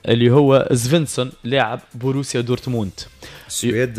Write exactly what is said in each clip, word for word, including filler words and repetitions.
اللي هو سفنسون لاعب بوروسيا دورتموند. السويد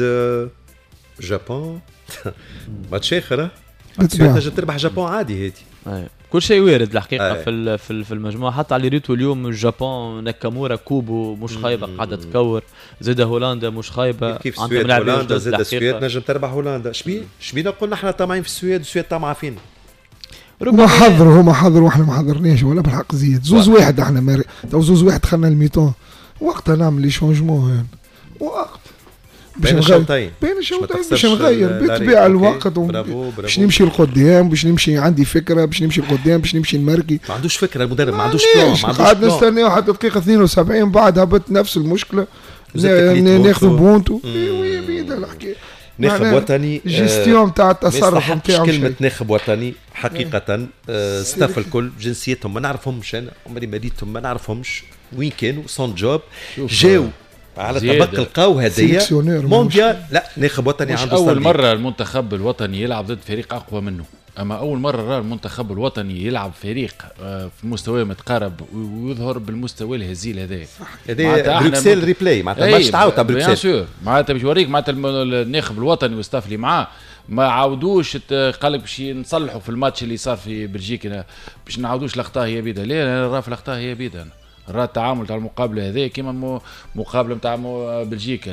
جابون ماتش اخر. السويد نجم تربح جابون عادي هذه. أي. كل شيء وارد الحقيقه أي. في في المجموعه حتى على ريتو اليوم الجابون ناكامورا كوبو مش خايبه قاعده تكور زاد هولندا مش خايبه كيف السويد هولندا زاد السويد نجم تربح هولندا. شبي شبينا قلنا احنا طامعين في السويد والسويد طامعه فينا. هما حضروا هما حضروا واحنا ما حضرناش ولا بالحق زيد زوز واحد احنا ماري تو زوز واحد دخلنا الميتون وقتها نعمل لي شونجمون هنا وقت بين الشوطين بين الشوطين باش نغير بطبيعة الوقت باش نمشي لقدام باش نمشي عندي فكرة باش نمشي لقدام باش نمشي نمركي. ما عندوش فكرة المدرب ما عندوش بلان. قاعد نستناو حتى دقيقة اثنين وسبعين بعد هبط نفس المشكلة ناخذ بونتو وي بيدا الحكاية. ناخب وطني جيستيون تاع التصرف نتاعو كلمة ناخب وطني حقيقة. ستاف الكل جنسيتهم ما نعرفهمش أنا عمري ما ريتهم ما نعرفهمش وين كانوا صون جوب جاو على طبق القاو هدية مونديال. لا ناخب وطني عنده أول مرة المنتخب الوطني يلعب ضد فريق أقوى منه. أما أول مرة رأى المنتخب الوطني يلعب فريق في مستوى متقارب ويظهر بالمستوى الهزيل هذا. هذا بروكسيل ريبلاي معناتها ماتش تعاود بروكسيل. معناتها باش يوريك معناتها الناخب الوطني والستاف اللي معاه ما عاودوش قال لك باش نصلحوا في الماتش اللي صار في بلجيكا باش نعاودوش الأخطاء هي بيدا. ليه أنا راه في الأخطاء هي بيدا أنا. راه التعامل تاع المقابله هذه كيما مقابله نتاع بلجيكا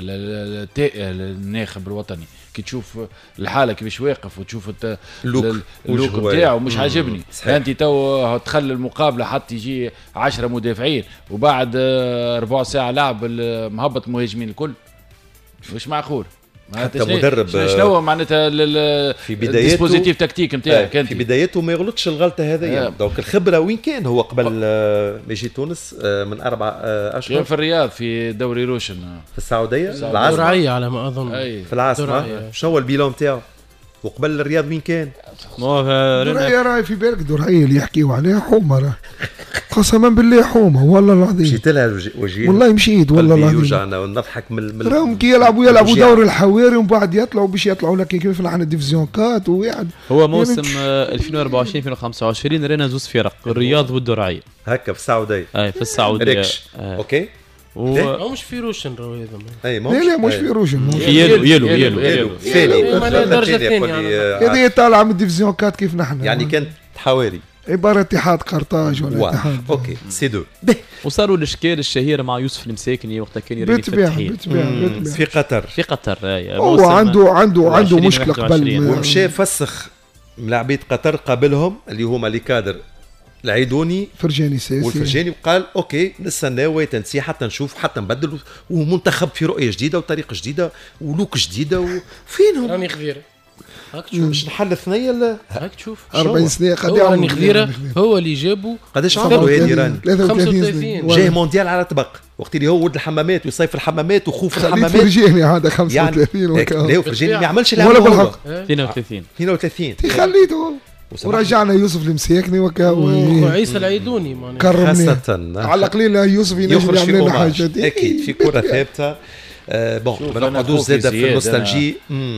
الناخب الوطني كي تشوف الحاله كيفاش واقف وتشوف اللوك اللوك نتاعو مش عاجبني. انت تو تخلي المقابله حتى يجي عشرة مدافعين وبعد ربع ساعه لعب مهبط المهاجمين الكل مش معقول. حتى مدرب شنو معناتها في بدايته الديسبوزيتيف تكتيك نتاعك في بدايته ما يغلطش الغلطه هذه. دونك الخبره وين كان هو قبل ما يجي تونس من اربع اشهر في الرياض في دوري روشن في السعوديه العاصمه على ما اظن في العاصمه. شنو هو البيلون نتاعو وقبل الرياض وين كان؟ درعية راي في بالك درعية اللي يحكيوا عليها حومة قسما بالله حومة والله العظيم. مشيت لها وجيه والله مشيت والله العظيم يوجعنا ونضحك من راهم كي يلعبوا يلعبوا دور الحواري ومن بعد يطلعوا باش يطلعوا لك كيف نحن ديفيزيون كات وواحد. هو موسم ألفين وأربعة وعشرين ألفين وخمسة وعشرين رينا زوز فرق الرياض والدرعية هكا في السعودية. اي في السعودية آه. اوكي و... مش في روشن رو هذا اي لا لا مش في روشن يلو يلو يلو يلو ثاني الدرجة الثانية هذه طالعة من الديفيزيون كات كيف نحن يعني كانت حواري عبارة اتحاد قرطاج ولا اتحاد اوكي سي دو. وصاروا الاشكال الشهيره مع يوسف المساكني وقتها كان يريد الفتحين في قطر في قطر. هو عنده عنده عنده مشكله قبل ومشى فسخ لاعبيه قطر قابلهم اللي هما لي كادر العيدوني فرجاني ساسي والفرجاني وقال اوكي نستناو تنسي حتى نشوف حتى نبدل ومنتخب في رؤيه جديده وطريقه جديده ولوك جديده وفينهم راني خذيره هاك تشوف باش نحل ثنيه لا هاك تشوف أربعين سنه قد راني خذيره هو اللي جابوا قداش عمره هادي راني خمسة وثلاثين جاي مونديال على طبق وقت اللي هو ولد الحمامات ويصيف الحمامات وخوف الحمامات فرجاني هذا خمسة وثلاثين يعني لا فرجاني ما يعملش اللي ولا بالحق اثنين وثلاثين اثنين وثلاثين خليته ورجعنا يوسف المساكني وكا وعيسى العيدوني خاصة على القليل يوسف ينجم يعمل لنا حاجه اكيد في كره ثابته. آه بون ما نقعدوش زاده في النوستالجي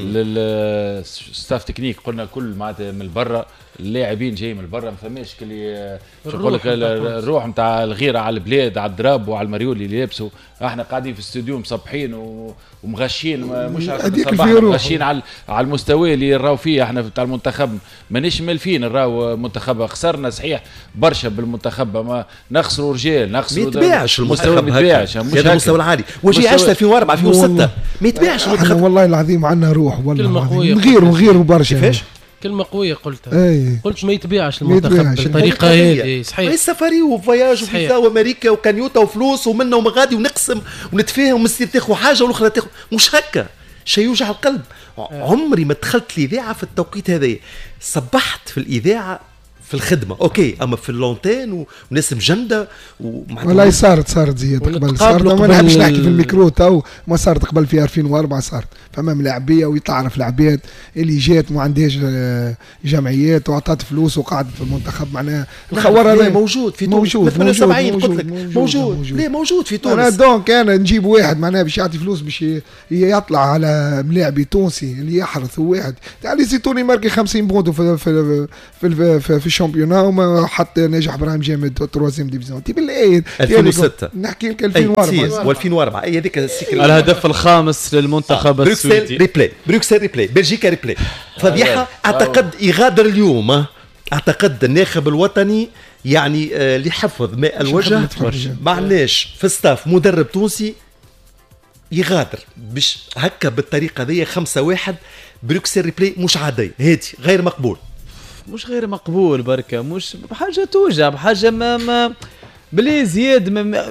للستاف تكنيك قلنا كل معناتها من برا اللاعبين جاي من برا ما فماش اللي يقول لك الروح نتاع الغيره على البلاد على الدراب وعلى المريول اللي لابسوا. احنا قاعدين في الاستوديو مصبحين ومغشين مش مغشين على على المستوى اللي راو فيه احنا بتاع المنتخب مانيش مالفين نراو منتخب خسرنا صحيح برشا بالمنتخب ما نخسروا رجال نخسروا ما يتباعش المستوى ما يتباعش مش المستوى العالي وجي عشت ألفين وأربعة ألفين وستة ما يتباعش المنتخب والله العظيم عندنا روح والله نغير ونغير برشا كيفاش كلمة قوية قلتها أي. قلت ما يتبيعش المنتخب بالطريقة هذه صحيح السفري وفياج وفيزا وامريكا وكانيوتا وفلوس ومنا ومغادي ونقسم ونتفاهم ونصير تاخذ حاجة والأخرى تاخذ مش هكا شيء يوجع القلب. عمري ما دخلت الإذاعة في التوقيت هذا صبحت في الإذاعة في الخدمة أوكي أما في اللونتين وناس مجندة والله صارت صارت زيادة قبل صارت ما نحبش نحكي في الميكرو تو ما صارت قبل في ألفين وأربعة صارت فما ملاعبية ويتعرف لعبيات اللي جات ما عندهاش جمعيات وعطات فلوس وقعدت في المنتخب معناها الخبر هذا موجود في تونس موجود ثمانية وسبعين قلت لك موجود ليه موجود في تونس. أنا دونك أنا نجيب واحد معناها باش يعطي فلوس باش يطلع على ملاعبي تونسي اللي يحرث واحد تعالي زيتوني ماركي خمسين بونتو في في في, في, في الشامبيونا وما حط ناجح ابراهيم جامد تروازيام ديفيزيون تي بالله ألفين وستة نحكي لك ألفين وأربعة و2004 اي هذيك السيكل الهدف الخامس للمنتخب السويدي. بروكسل ريبلاي بروكسل ريبلاي بلجيكا ريبلاي فضيحه. اعتقد يغادر اليوم، اعتقد الناخب الوطني يعني آه لحفظ ماء الوجه معناش في ستاف مدرب تونسي يغادر باش هكا بالطريقه ذي. خمسة واحد بروكسل ريبلاي مش عادي، هادي غير مقبول، مش غير مقبول بركة، مش بحاجة توجع، بحاجة ما ما بلي زياد ما ما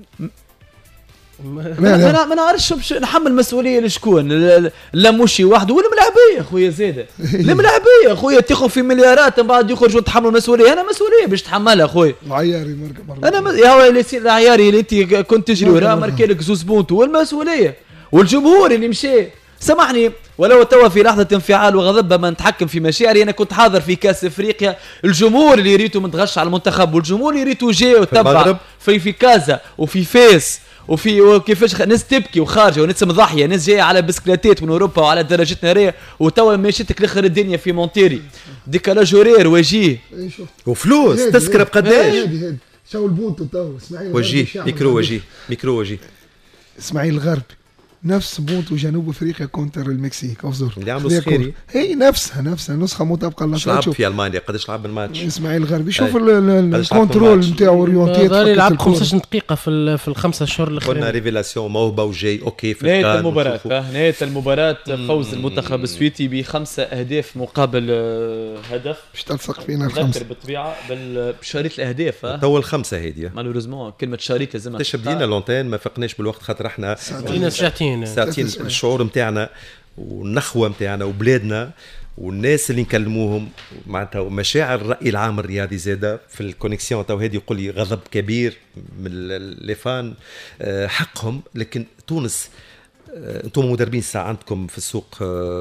ما ما نعرفش نحمل مسؤوليه لشكون. لا مشي وحده ولا ملاعبيه خويا زاده لا ملاعبيه خويا تاخذ في مليارات من بعد يخرجوا تحمل مسؤوليه. انا مسؤوليه باش تحملها خويا عياري انا م... يا ولي عياري اللي انت كنت تجري وراه ماركالك زوز بونتو والمسؤوليه والجمهور اللي مشى. سامحني ولو توا في لحظه انفعال وغضب ما نتحكم في مشاعري. انا كنت حاضر في كاس افريقيا، الجمهور اللي ريته متغش على المنتخب والجمهور اللي ريته جاي وتبع في في كازا وفي فاس وفي وكيفاش ناس تبكي وخارجه وناس مضحيه، ناس جايه على بسكليتات من اوروبا وعلى درجات ناريه وتوا مشيتك لاخر الدنيا في مونتيري ديكالاج هورير وجيه وفلوس تذكره بقداش. شاو البونتو تو اسماعيل وجيه ميكرو وجيه ميكرو وجيه اسماعيل الغربي نفس بونتو جنوب افريقيا كونتر المكسيك افزر اللي عملوا سخيري هي نفسها نفسها نسخه مطابقه للماتش. لعب في المانيا قداش لعب الماتش اسماعيل الغربي شوف الكنترول نتاعو اورينتيت لعب خمسطاش دقيقه في في الخمسه اشهر الاخرين. قلنا ريفيلاسيون موهبه وجاي اوكي في نهايه المباراه نهايه المباراه فوز المنتخب السويدي بخمسه اهداف مقابل هدف. باش تلصق فينا الخمسه بالطبيعه بشريط الاهداف تو الخمسه هذه مالوريزمون كلمه شريط لازم تشبدينا لونتين ما فقناش بالوقت خاطر احنا ساعتين ساعتين الشعور متاعنا والنخوه متاعنا وبلادنا والناس اللي نكلموهم معناتها مشاعر الرأي العام الرياضي زاده في الكونيكسيون. تو هذه يقول لي غضب كبير من لي فان حقهم، لكن تونس انتم مدربين ساعة عندكم في السوق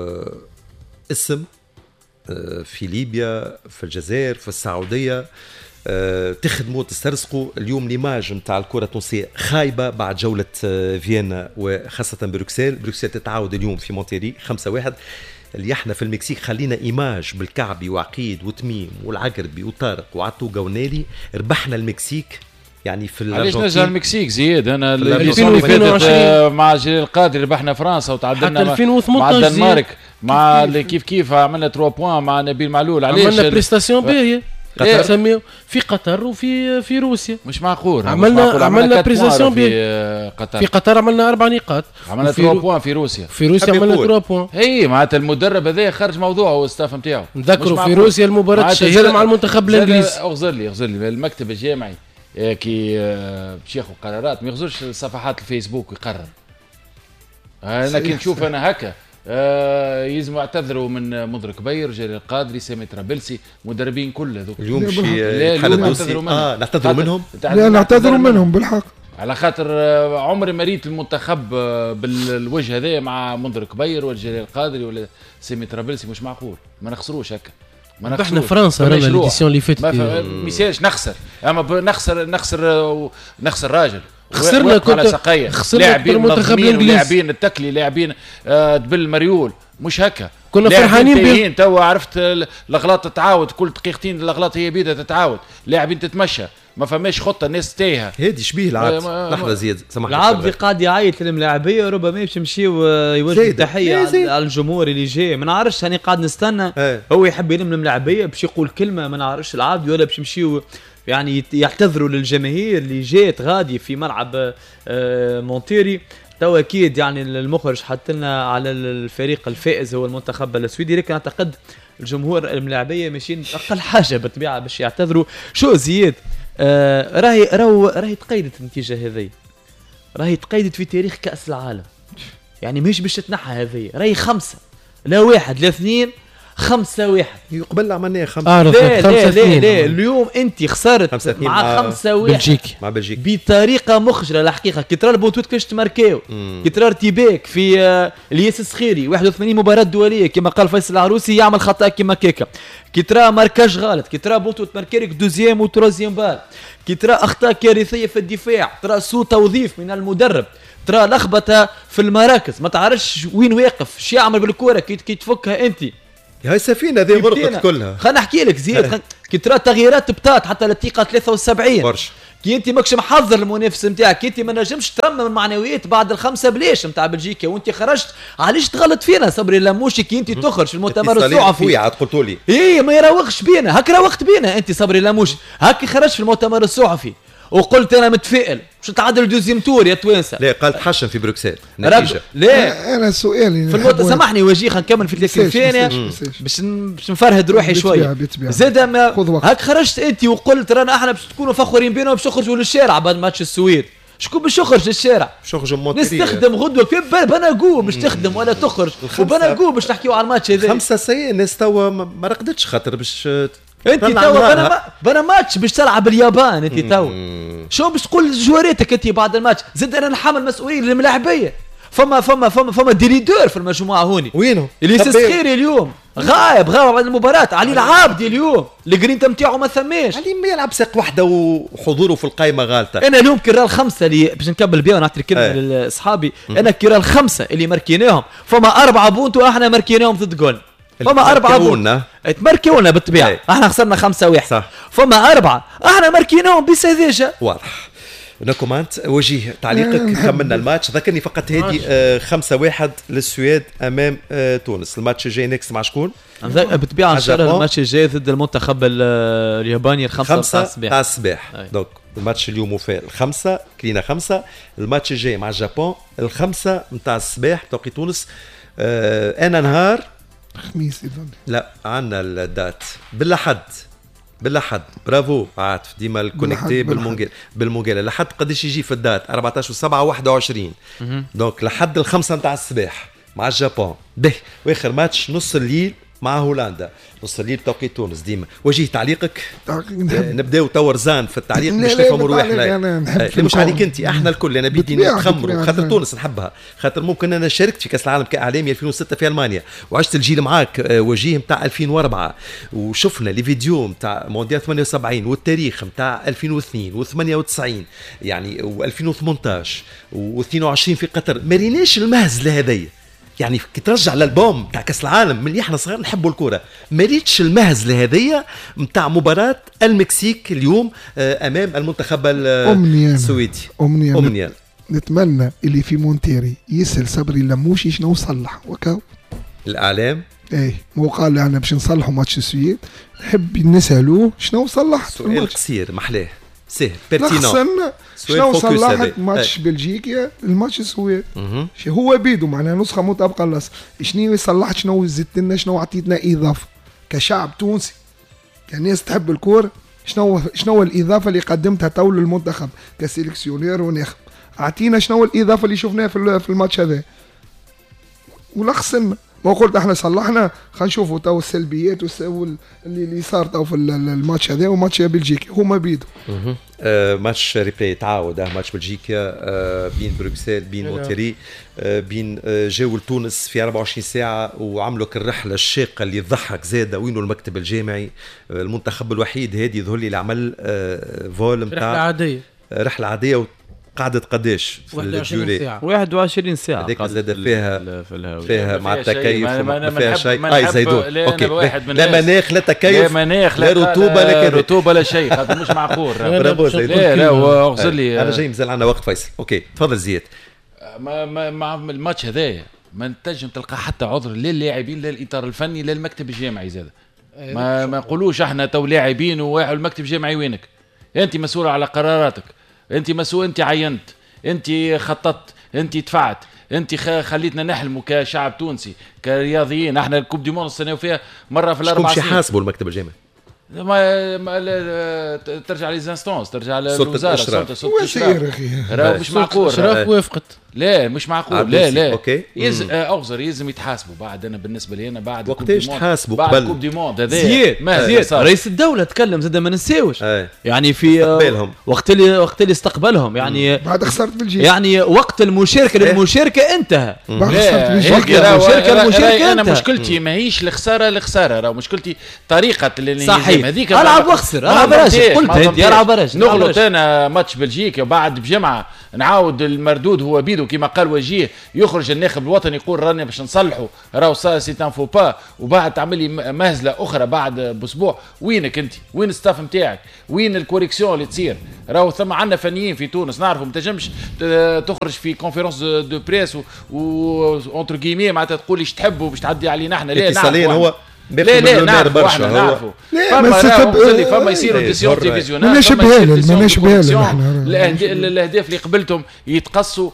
اسم في ليبيا في الجزائر في السعوديه أه تخدموا تسترزقوا. اليوم ليماج نتاع الكره التونسيه خايبه بعد جوله أه فيينا وخاصه بروكسل. بروكسل تتعاود اليوم في مونتيري خمسة واحد. اللي احنا في المكسيك خلينا ايماج بالكعبي وعقيد وتميم والعقربي وطارق وعطوقه ونالي. ربحنا المكسيك يعني في الارجنتين. علاش نرجع المكسيك زياد؟ انا اللي مع جيل القادري ربحنا فرنسا وتعادلنا مع الدنمارك مع اللي كيف كيف عملنا ثلاثة بوان مع نبيل معلول. علاش عملنا بريستاسيون باهيه قطر في قطر وفي في روسيا مش معقول. عملنا معقول. عملنا بريستاسيون في قطر في قطر عملنا اربع نقاط. عملنا ثلاثة بوان في روسيا في روسيا عملنا ثلاثة بوان. اي معناتها المدرب هذا خرج موضوعه والستاف نتاعو. نذكروا في روسيا المباراه الشهيره مع المنتخب الانجليزي. اغزر لي اغزر لي المكتب الجامعي كي باش ياخذ قرارات ما يغزرش صفحات الفيسبوك ويقرر. انا كي نشوف انا هكا آه يلزموا يعتذروا من مدرك بير جلال القادري سامي ترابلسي مدربين كل هذوك اليوم شي حاله دوسي اه نعتذروا منهم. لا نعتذروا منهم بالحق على خاطر عمري ما ريت المنتخب بالوجه هذا مع مدرك بير ولا جلال القادري ولا سامي ترابلسي. مش معقول ما نخسروش هكا. ما احنا فرنسا رانا الاديسيون اللي فاتت ما ميساج نخسر اما نخسر نخسر نخسر راجل خسرنا كنت خسرنا لاعبين المنتخب الانجليزي لاعبين التكلي لاعبين آه دبل مريول مش هكا كنا فرحانين بيه. تو عرفت الاغلاط تتعاود كل دقيقتين الاغلاط هي بيدها تتعاود. لاعبين تتمشى ما فماش خطه الناس تايهه. هادي شبيه العبد لحظه زياد سامحني العبد قاعد يعيط للملاعبيه ربما باش يمشيو يوجه تحيه على الجمهور اللي جاي. ما نعرفش هاني قاعد نستنى ايه. هو يحب يلم الملاعبيه باش يقول كلمه ما نعرفش العبد ولا باش يمشيو يعني يعتذروا للجماهير اللي جات غادي في ملعب مونتيري. تو اكيد يعني المخرج حط لنا على الفريق الفائز هو المنتخب السويدي، لكن اعتقد الجمهور الملاعبيه ماشيين اقل حاجه بالطبيعه باش يعتذروا. شو زياد آه راهي راهو راهي تقيدت النتيجه هذه، راهي تقيدت في تاريخ كاس العالم يعني مش باش تتنحى هذه. راهي خمسه لا واحد لا اثنين خمسة واحد. يقبل عملناها خمسة آه لا لا لا لا اليوم انت خسرت مع خمسة واحد بلجيكي مع بلجيكا بطريقة مخجلة الحقيقة. كي ترى البونتوت كيفاش تماركاو، كي ترى ارتباك في آه الياس الصخيري واحد وثمانين مباراة دولية كما قال فيصل العروسي يعمل خطأ كما كيكا. كي ترى ماركاج غلط، كي ترى بونتوت ماركاريك دوزيام وتروزيام بال، كي ترى أخطاء كارثية في الدفاع، ترى سوء توظيف من المدرب، ترى لخبطة في المراكز ما تعرفش وين واقف شو يعمل بالكرة كي كي تفكها انت. هاي سفينه ذي غرقت كلها. خلينا نحكي لك زياد كي ترى تغييرات بتات حتى للدقيقه ثلاثة وسبعين برشا. كي انت ماكش محضر المنافس نتاعك، كي انت ما نجمش ترمم المعنويات بعد الخمسه بلاش نتاع بلجيكا وانت خرجت، علاش تغلط فينا صبري لموشي كي انت تخرج في المؤتمر الصحفي؟ عاد قلت لي ايه ما يراوغش بينا، هاك راوغت بينا انت صبري لموشي، هاك خرجت في المؤتمر الصحفي وقلت انا متفائل باش نتعادل دوزيام تور يا توانسه. لا قال تحشم في بروكسل نتيجه. لا انا سؤالي في الموت... سامحني وجيه خلينا نكمل في ثلاثين ثانيه باش باش نفرهد روحي شويه. زاد ما هاك خرجت انت وقلت رانا احنا باش تكونوا فخورين بينا وباش نخرجوا للشارع بعد ماتش السويد. شكون باش يخرج للشارع؟ باش يخرج موتيري نستخدم غدوه في بناقو باش تخدم ولا تخرج وبناقو باش نحكيو على الماتش هذا. خمسه سي الناس توا ما رقدتش خاطر باش انت توا بنا بنا ماتش باش تلعب اليابان انت توا شو باش تقول جواريتك انت بعد الماتش؟ زد انا نحمل مسؤوليه للملاعبيه. فما فما فما فما ديريدور في المجموعه هوني وينه اللي سخيري اليوم غايب غايب بعد المباراه. علي العابدي اليوم الجرينتا نتاعو ما ثماش، علي ما يلعب ساق واحده وحضوره في القائمه غالطه. انا اليوم كرا الخمسه اللي باش نكمل بها ونعطي الكلمه لاصحابي. انا كرا الخمسه اللي ماركيناهم فما اربعه بونت واحنا ماركيناهم ضد جول. فما أربعة بونت تمركونا بالطبيعة، احنا خسرنا خمسة واحد صح. فما أربعة احنا ماركيناهم بسذاجة واضح. نكومنت وجيه تعليقك كملنا الماتش. ذكرني فقط هذه آه خمسة واحد للسويد امام آه تونس. الماتش الجاي نكس مع شكون؟ بالطبيعة ان شاء الله الماتش الجاي ضد المنتخب الياباني الخمسة تاع الصباح. دونك الماتش اليوم وفاء الخمسة كلينا خمسة. الماتش الجاي مع اليابان الخمسة نتاع الصباح توقيت تونس. آه انا نهار خميس يظن. لا عندنا الدات باللحد باللحد. برافو عاطف ديما الكونيكتي بالمونجيل بالمونجيل. اللحد قداش يجي في الدات أربعة عشر سبعة واحد وعشرين. دونك لحد الخمسة نتاع الصباح مع اليابان. به واخر ماتش نص الليل مع هولندا نص الليل توقيت تونس. ديما وجيه تعليقك. نبداو تور زان في التعليق باش نفهموا رواحنا. مش عليك انت احنا الكل. انا بدي نتخمروا خاطر تونس نحبها خاطر ممكن انا شاركت في كاس العالم كاعلامي ألفين وستة في المانيا وعشت الجيل معاك وجيه نتاع ألفين وأربعة وشفنا لي فيديو نتاع مونديال ثمانية وسبعين والتاريخ نتاع ألفين واثنين وثمانية وتسعين يعني وألفين وثمانية واثنين وعشرين في قطر. ما ريناش المهز لهذيا يعني كي ترجع للبوم تاع كاس العالم من احنا صغار نحبوا الكره. ما ريتش المهز لهذيا نتاع مباراه المكسيك اليوم امام المنتخب السويدي. أمنية. أمنية. نتمنى اللي في مونتيري يسال صبري لموشي شنو صلح وكاو الاعلام. ايه مو قال انا باش نصلحوا ماتش السويد نحب نسالوه شنو صلح. سؤال قصير محلاه سهل بيرتينون. شنو صلحت ماتش بلجيكا الماتش السويد هو بيدو معناها نسخه مطابقه للاصل. شنو صلحت شنو زدت لنا شنو عطيتنا اضافه كشعب تونسي كناس تحب الكوره. شنو شنو الاضافه اللي قدمتها تو للمنتخب كسيلكسيونير وناخب. اعطينا شنو الاضافه اللي شفناها في الماتش هذا ولخصنا. ما قلت احنا صلحنا خلينا نشوفوا تو السلبيات اللي اللي صار تو في الماتش هذا وماتش بلجيكا هما بيدو. آه ماتش ريبلاي تعاود ماتش بلجيكا آه بين بروكسل بين مونتيري آه بين آه جاوا لتونس في أربعة وعشرين ساعه وعملوا الرحله الشاقه اللي تضحك زاده. وينه المكتب الجامعي آه المنتخب الوحيد هذه يظهر لي اللي عمل آه فول نتاع رحله عاديه آه رحله عاديه قعدت قديش في الجوري واحد وعشرين ساعة هذيك زاد فيها فيها مع التكيف ما فيها شيء. اي زيدون اوكي لا مناخ لا تكيف لا مناخ لا رطوبه لا كذا رطوبه لا شيء هذا مش معقول. برافو زيدون. لا لا اغزر لي انا جاي مازال عندنا وقت فيصل. اوكي تفضل زياد. ما مع الماتش هذايا ما تنجم تلقى حتى عذر للاعبين لا الاطار الفني لا المكتب الجامعي زاد. ما ما نقولوش احنا تو لاعبين وواحد المكتب الجامعي وينك انت مسؤول على قراراتك انت مسؤول انت عينت انت خططت انت دفعت انت خليتنا نحلموا كشعب تونسي كرياضيين. احنا الكوب دي مون السنه وفيها مره في الاربع سنين. شكون يحاسبوا المكتب الجامعي؟ ما, ما ترجع لي زانستونس ترجع للوزاره سلطه الاشراف. راه مش معقول. اشراف وافقت. لا مش معقول. لا لا اوكي يز اغزر يلزم يتحاسبوا بعد. انا بالنسبه لي انا بعد وقتاش تحاسبوا بعد الكوب دي موند هذا زياد زياد رئيس الدوله تكلم زاد ما ننساوش يعني في وقت اللي وقت اللي استقبلهم يعني بعد خسرت بلجيكا يعني وقت المشاركه للمشاركه انتهى. بعد خسرت بلجيكا المشاركه المشاركه انا مشكلتي ماهيش الخساره الخساره راه مشكلتي طريقه اللي صحيح تحيه العب واخسر العب راجل قلت هدي العب راجل نغلط انا ماتش بلجيكا وبعد بجمعه نعاود المردود هو بيدو كما قال وجيه يخرج الناخب الوطني يقول راني باش نصلحوا راهو سي تان فو با وبعد تعمل لي مهزله اخرى بعد باسبوع. وينك انت؟ وين الستاف نتاعك؟ وين الكوريكسيون اللي تصير؟ راهو ثم عندنا فنيين في تونس نعرفوا ما تنجمش تخرج في كونفيرونس دو بريس و اونتر كيمي معناتها تقول ايش تحبوا باش تعدي علينا احنا. لا اتصاليا هو لا لا نعرفوا احنا نعرفوا فما راهو فما يصيروا ديسيون تلفزيونات ما نشبهها له ما نشبهها الاهداف اللي قبلتهم يتقصوا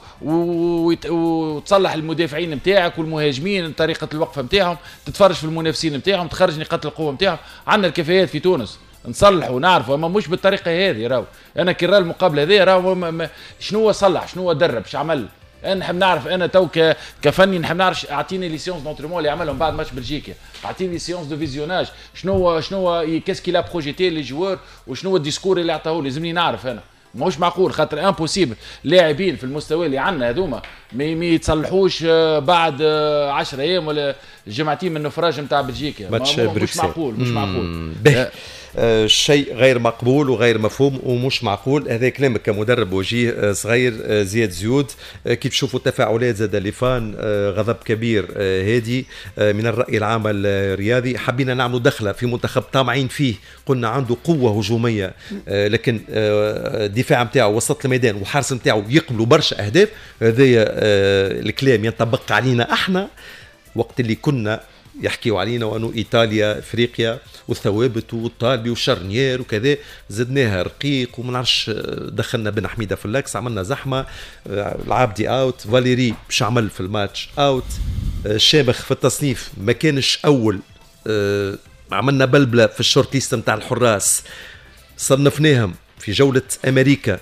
وتصلح المدافعين نتاعك والمهاجمين طريقه الوقفه نتاعهم تتفرج في المنافسين نتاعهم تخرج نقاط القوه نتاعهم. عندنا الكفاءات في تونس نصلحوا نعرفوا اما مش بالطريقه هذه. راهو انا كي راه المقابله هذه راهو شنو صلح شنو درب ايش عمل. انا نحب نعرف انا تو كفني نحب نعرف اعطيني لي سيونس دونتريمون اللي عملهم بعد ماتش بلجيكا اعطيني لي سيونس دو فيزيوناج شنو شنو كاسكي لا بروجيتي لي جوار وشنو الديسكور اللي عطاهولي لازمني نعرف. انا ماهوش معقول خاطر امبوسيبل لاعبين في المستوى اللي عندنا هذوما ما يتصلحوش بعد عشرة ايام ولا جمعتين من النفراج نتاع بلجيكا. مش معقول مش معقول آه شيء غير مقبول وغير مفهوم ومش معقول. هذا كلامك كمدرب وجيه آه صغير آه زياد زيود آه كيف تشوفوا التفاعلات زاد ليفان آه غضب كبير آه هادي آه من الرأي العام الرياضي. حبينا نعمل دخلة في منتخب طامعين فيه قلنا عنده قوة هجومية آه لكن آه الدفاع متاعه وسط الميدان وحارس متاعه يقبلوا برشا أهداف. هذا آه الكلام ينطبق علينا احنا وقت اللي كنا يحكيوا علينا وانه ايطاليا افريقيا والثوابت والطالبي والشرنيير وكذا زدناها رقيق وما نعرفش دخلنا بن حميده في اللاكس عملنا زحمه العابدي اوت فاليري مش عمل في الماتش اوت الشامخ في التصنيف ما كانش اول عملنا بلبله في الشورت ليست نتاع الحراس صنفناهم في جوله امريكا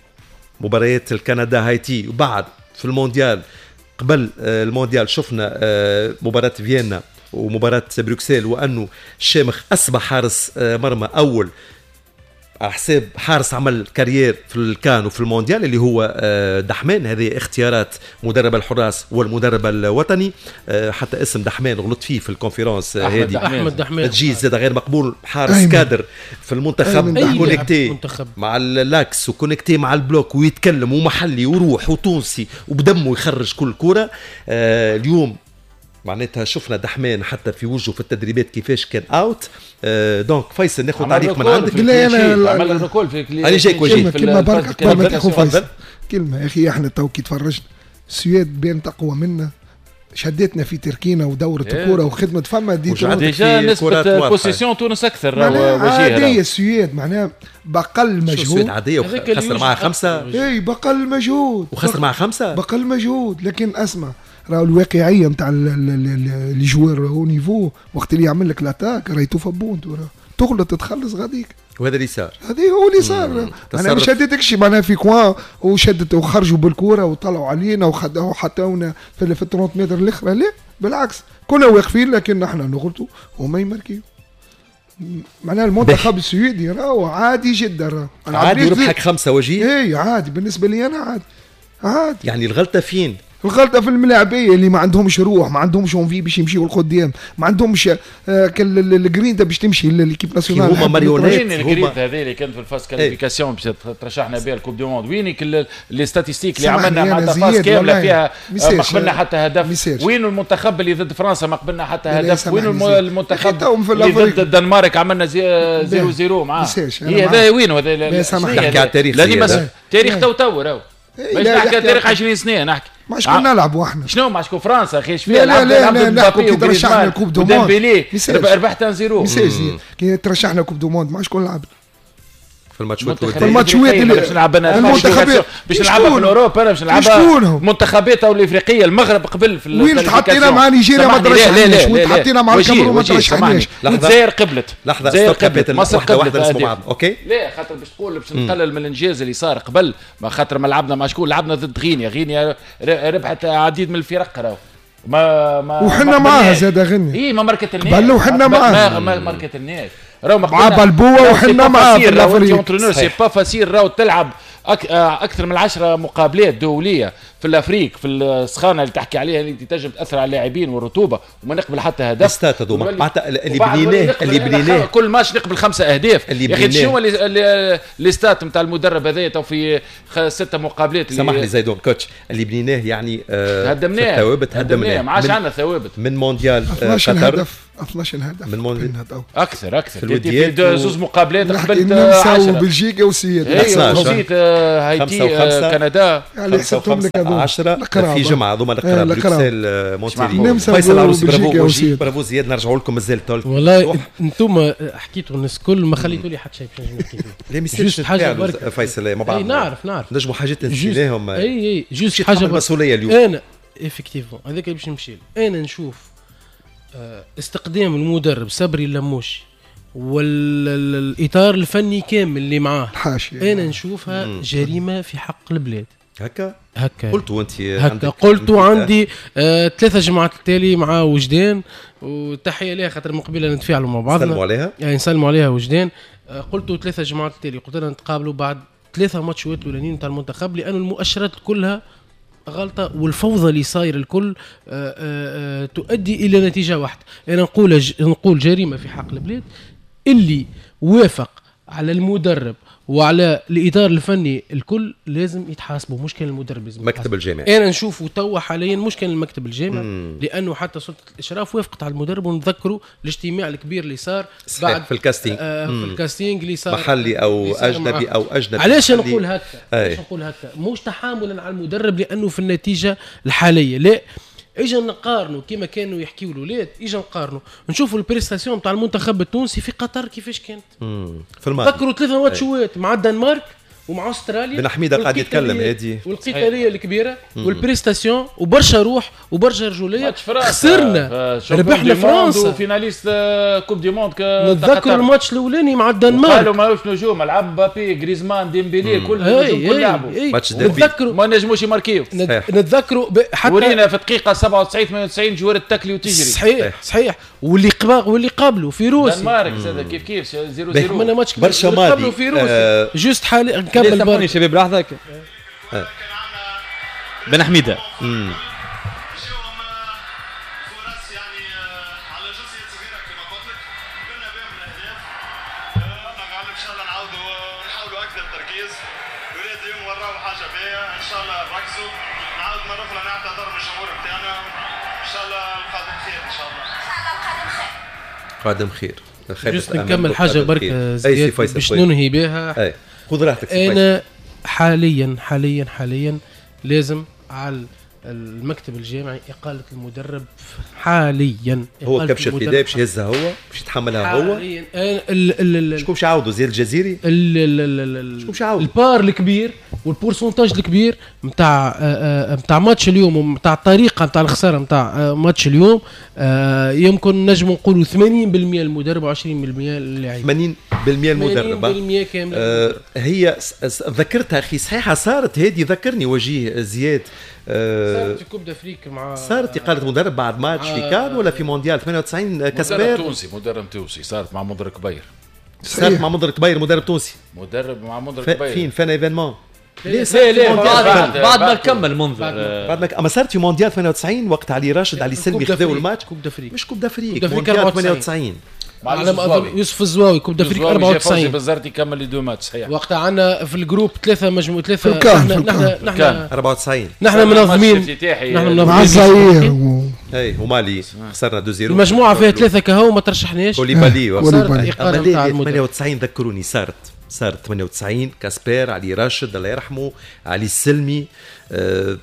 مباريات الكندا هايتي وبعد في المونديال قبل المونديال شفنا مباراة فيينا ومباراة بروكسل وأنه الشامخ أصبح حارس مرمى أول على حساب حارس عمل كارير في الكان وفي المونديال اللي هو دحمان. هذه اختيارات مدرب الحراس والمدرب الوطني. حتى اسم دحمان غلط فيه في الكونفرنس هذه أحمد دحمان تجيز زاد غير مقبول. حارس أيمن. كادر في المنتخب كونكتي مع اللاكس وكونكتي مع البلوك ويتكلم ومحلي وروح وتونسي وبدمه يخرج كل كرة. اليوم معناتها شفنا دحمان حتى في وجهه في التدريبات كيفاش كان اوت. آه دونك فيصل ناخذ تعليق من عندك. لا انا عمل الركول في انا جايك وجيه كلمه برك قبل ما تاخذ فيصل كلمه يا اخي. احنا تو كي تفرجنا السويد بين تقوى منا شدتنا في تركينا ودورة الكرة وخدمة فما دي ديجا نسبة بوسيسيون تونس أكثر. عادية السويد معناها بقل مجهود. السويد عادية وخسر معها خمسة. اي بقل مجهود وخسر معها خمسة بقل مجهود. لكن اسمع راهو الواقعية نتاع اللي جوار هو نيفو وقت اللي يعمل لك لاتاك راهي توفبون تغلط تتخلص غاديك وهذا اللي صار. هذه هو اللي صار. انا مش شديتك شي معناها في كوان وشدت وخرجوا بالكوره وطلعوا علينا وخدوا حطونا في في ثلاثمية متر الاخرى. لا بالعكس كنا واقفين لكن احنا نغلطوا وما يمركيو. معناها المنتخب السويدي راهو عادي جدا. راه عادي يربحك خمسة وجيه. اي عادي بالنسبه لي انا عادي عادي. يعني الغلطه فين؟ الغلطة في الملاعبية اللي ما عندهمش روح ما عندهمش اونفي باش يمشيوا لقدام ما عندهمش آه الجرينتا باش تمشي للكيب ناسيونال. هما ماريونيت. وين الجرينتا هذه اللي كانت في الفاس كاليفيكاسيون باش ترشحنا بها الكوب دو موند؟ وينك لي ستاتيستيك اللي عملنا حتى فاس كامله فيها ما قبلنا حتى هدف؟ وين المنتخب اللي ضد فرنسا ما قبلنا حتى هدف؟ وين المنتخب اللي ضد الدنمارك عملنا زيرو زيرو معاه؟ هذا وين هذا؟ نحكي على التاريخ. تاريخ تو تو راهو باش نحكي تاريخ عشرين سنة نحكي ما شكون نلعبوا احنا شنو ما شكون فرنسا اخي ايش فيها لا لا لا نحكوا كي ترشحنا الكوب دو موند ربحت زيرو كي ترشحنا الكوب دو موند ما شكون لعب في الماتشات في الماتشات اللي باش نلعبنا المنتخبات باش نلعبها في اوروبا باش نلعبها المنتخبات او الافريقيه المغرب قبل في وين تحطينا مع نيجيريا ما ترشحناش وين تحطينا مع الكاميرون ما ترشحناش. الجزائر قبلت لحظه الجزائر قبلت مصر قبلت اوكي لا خاطر باش تقول باش نقلل من الانجاز اللي صار قبل ما خاطر ما لعبنا مع شكون لعبنا ضد غينيا. غينيا ربحت عديد من الفرق راهو ما ما وحنا معاها زاد غينيا اي ما ماركت الناس بل وحنا معاها ما ماركت الناس راهو مع بلبوه وحنا معاها في الافريقيا. سي با فاسيل راهو تلعب اكثر من عشرة مقابلات دوليه في الافريق في السخانه اللي تحكي عليها اللي تنجم تاثر على اللاعبين والرطوبه وما نقبل حتى هدف. استات هذوما معناتها اللي بنيناه اللي بنيناه كل ماتش نقبل خمسه اهداف. يا اخي شنو اللي الاستات نتاع المدرب هذايا تو في ستة مقابلات. سامح لي زيدون كوتش اللي بنيناه يعني آه هدمناه ثوابت هدمناه ما عادش عندنا ثوابت من مونديال اثناش هدف اثناش هدف من مونديال اكثر اكثر في زوز مقابلات قبل عشرة وبلجيكا وسيد وسيد هايتي كندا يعني حسبتهم لك هذول عشرة في جمعه هذوما القراب بروكسل مونتريال فيصل عروسي برافو برافو زياد نرجعوا لكم مازال طول والله انتم حكيتوا الناس الكل ما خليتوا لي حتى شيء باش نحكي فيه. لا ميسيش حاجه فيصل ما بعرف نعرف نعرف نجموا حاجات نسيناهم اي اي جوست حاجه مسؤوليه اليوم. انا افكتيفون هذاك باش نمشي انا نشوف استقدام المدرب صبري اللموشي والاطار الفني كامل اللي معاه الحاشيه انا نشوفها مم. جريمه في حق البلاد. هكا هكا قلتوا انت هكا قلتوا عندي آه ثلاثه جماعات التالي مع وجدان وتحيه ليها خاطر مقبله نتفاعلوا مع بعضنا نسلموا عليها يعني نسلموا عليها وجدان. آه قلتوا ثلاثه جماعات التالي قلت لنا نتقابلوا بعد ثلاثه ماتشات الاولانيين تاع المنتخب لأن المؤشرات كلها غلطه والفوضى اللي صاير الكل آآ آآ تؤدي الى نتيجه واحده. انا نقول ج... نقول جريمه في حق البلاد اللي وافق على المدرب وعلى الاداره الفني الكل لازم يتحاسبوا. مش كان المدرب لازم مكتب الجامعي انا نشوفه توا حاليا مش كان المكتب الجامعي لانه حتى سلطه الاشراف وافقت على المدرب. ونذكروا الاجتماع الكبير اللي صار بعد في الكاستينج آه في الكاستينج اللي صار محلي او اجنبي او اجنبي. علاش نقول هكا علاش نقول هكا مش تحاملا على المدرب لانه في النتيجه الحاليه لا اجا نقارنوا كما كانوا يحكيوا الاولاد اجا نقارنوا نشوفوا البريستاسيون تاع المنتخب التونسي في قطر كيفاش كانت. في الماضي فكروا ثلاثه ماتشات مع الدنمارك ومع استراليا. بن حميده قاعد يتكلم هذه والقتاليه الكبيره والبريستاسيون وبرشا روح وبرشا رجوليه. خسرنا ربحنا فرنسا فيناليست كوب دي موند. نتذكر الماتش الاولاني مع الدنمارك قالوا ماهوش نجوم لعب بابي غريزمان ديمبيلي كل النجوم كل لعبوا. نتذكروا ما نجموش يماركيو. نتذكروا حتى ورينا في دقيقه سبعة وتسعين ثمانية وتسعين جوار التكلي وتجري. صحيح صحيح واللي قبل واللي قابلوا في روسيا الدنمارك كيف كيف صفر صفر من ماتش برشا ماضي في روسيا جوست حالي نكمل برشا شباب لحظه بن حميده امم قادم خير. جست نكمل حاجه برك زياد باش ننهي بها. اي خذ راحتك. انا حاليا حاليا حاليا لازم على المكتب الجامعي اقاله المدرب حاليا. هو كبش الفداء باش يهزها هو باش يتحملها هو حاليا. شكون باش يعاودوا زياد الجزيري؟ شكون باش يعاودوا البار الكبير والبورسونتاج الكبير نتاع نتاع ماتش اليوم ونتاع الطريقه نتاع الخساره نتاع ماتش اليوم. يمكن نجم نقولوا ثمانين بالمئة المدرب وعشرين بالمئة اللاعب. ثمانين بالمئة المدرب ثمانين بالمئة كامل. آه هي ذكرتها اخي صحيحه صارت هذه ذكرني وجيه زياد. آه صارت في كوب دافريك مع صارت اقاله مدرب بعد ماتش آه في كان ولا في مونديال ثمانية وتسعين كاسبير. مدرب تونسي مدرب تونسي صارت مع منذر كبير. صارت مع منذر كبير مدرب تونسي مدرب مع منذر كبير فين فين ايفينمون ليه ليه ليه بعد بعد ما كمل منذر بعد ما اما صارت في مونديال ثمانية وتسعين وقت علي راشد علي سلمي خذوا الماتش. كوب دافريك مش كوب دافريك مونديال ثمانية وتسعين على ما اظن يوسف الزواوي كوب دافريك أربعة وتسعين بالزرت يكمل لي دو ماتش صحيح. وقتها عندنا في الجروب ثلاثه مجموعه ثلاثه نحن نحن نحن أربعة وتسعين نحن منظمين نحن منظمين مع الجزائر اي ومالي خسرنا اثنين صفر. المجموعه فيها ثلاثه كهو ما ترشحناش. كوليبالي وصارت الاقاله نتاع المدرب ثمانية وتسعين ذكروني صارت صارت ثمانية وتسعين كاسبير علي راشد الله يرحمه علي السلمي. أه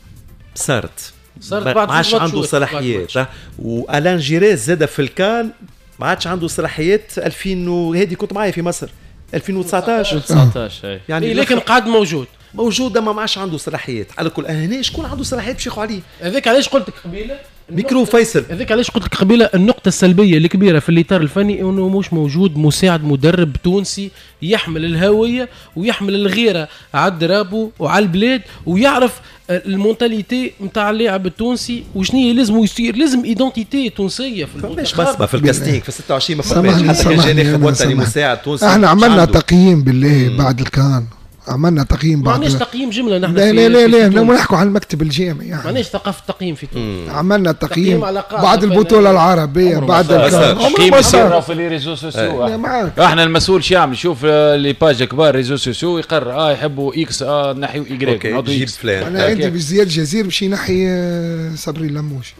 صارت صارت ما عادش عنده صلاحيات. والان جيريز زاد في الكان ما عادش عنده صلاحيات. ألفين وهذه كنت معي في مصر ألفين وتسعطاش تسعطاش اي يعني لكن قاعد موجود موجود اما ما عادش عنده صلاحيات. على كل هنا شكون عنده صلاحيات باش ياخذوا عليه. هذاك علاش قلت لك قبيله ميكرو فيصل. هذاك علاش قلت لك قبيله النقطه السلبيه الكبيره في الاطار الفني انه مش موجود مساعد مدرب تونسي يحمل الهويه ويحمل الغيره على الدرابو وعلى البلاد ويعرف المونتاليتي نتاع اللاعب التونسي وشنو لازم يصير. لازم ايدنتيتي تونسيه في المنتخب. مش بس ما في الكاستينج في ستة وعشرين ما فماش حتى كان جاني خبوات مساعد تونسي. احنا عملنا تقييم بالله بعد الكان عملنا تقييم بعد معناش تقييم جمله نحن لا لا لا لا لا نحكوا على المكتب الجامعي يعني معناش ثقافه تقييم في تونس. عملنا تقييم بعد البطوله العربيه بعد التقييم يصير في لي ريزو سوسيو. احنا المسؤول شو يعمل يشوف لي باج كبار ريزو سوسيو يقرر اه يحبوا اكس اه نحيو ايغريك نعطوا اكس فلان. انا عندي بزياد الجزير باش ينحي صبري اللموشي.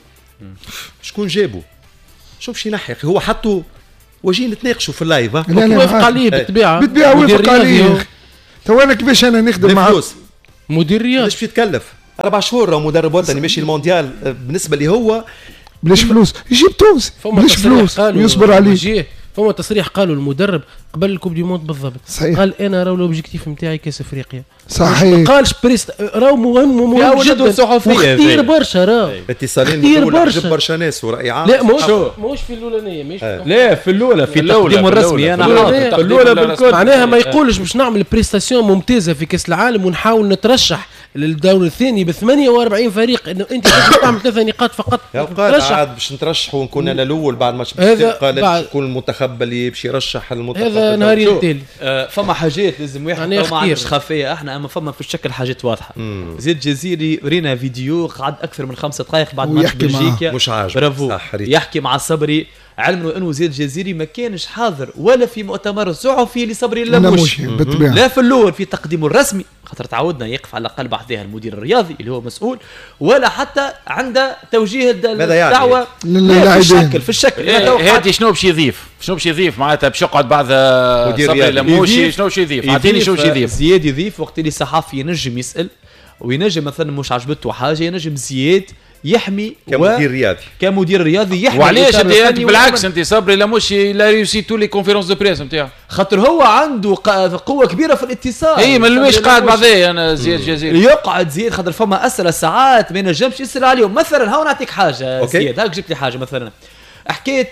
شكون جابه؟ شوف باش ينحي هو حطوا واجين نتناقشوا في اللايف. لا لا وافق عليه بالطبيعه بالطبيعه وافق عليه. تو انا كيفاش انا نخدم مع مدير رياضي باش يتكلف اربع شهور راهو مدرب وطني ماشي المونديال بالنسبه لي هو بلاش فلوس يجيب تونس بلاش فلوس يصبر عليه. فما تصريح قالوا المدرب قبل الكوب دي موند بالضبط صحيح. قال انا راهو الاوبجيكتيف نتاعي كاس افريقيا صحيح قالش بريست راهو مهم مهم جدا كثير برشا راهو اتصالين برشا برشا ناس وراي عام لا مش مش في الاولانيه مش آه. لا في الاولى في التقديم الرسمي انا في الاولى بالكل معناها ما يقولش باش نعمل بريستاسيون ممتازه في كاس العالم ونحاول نترشح للدور الثاني ب ثمانية وأربعين فريق انه انت تعمل ثلاثه نقاط فقط ترشح عاد باش نترشحوا ونكون انا الاول بعد ماتش قال يكون المنتخب اللي باش يرشح المنتخب هذا نهاري التالي. آه فما حاجات لازم واحد ما عندش خفيه احنا اما فما في الشكل حاجات واضحه. زيد جزيري رينا فيديو قعد اكثر من خمسة دقائق بعد ماتش بلجيكا مش عاجب برافو يحكي مع صبري علما انه زيد جزيري ما كانش حاضر ولا في مؤتمر صحفي لصبري اللموشي لا في الاول في تقديمه الرسمي خاطر تعودنا يقف على الاقل بعدها المدير الرياضي اللي هو مسؤول ولا حتى عنده توجيه الدعوه لا في الشكل في الشكل هادي شنو باش يضيف شنو باش يضيف معناتها باش يقعد بعد صبري اللموشي شنو باش يضيف اعطيني شنو باش يضيف. زياد يضيف وقت اللي صحافي ينجم يسال وينجم مثلا مش عجبته حاجه ينجم زياد يحمي كمدير و... رياضي كمدير رياضي يحمي. وعلاش انت بالعكس انت صبري لا مش لا ريوسي تو لي كونفيرونس دو بريس نتاعو خاطر هو عنده قوه كبيره في الاتصال. اي ما ليش قاعد بعديه انا زياد جزيري يقعد زياد خاطر فما اسئله ساعات ما ينجمش يسال عليهم. مثلا هاو نعطيك حاجه أوكي. زياد هاك جبت لي حاجه مثلا حكيت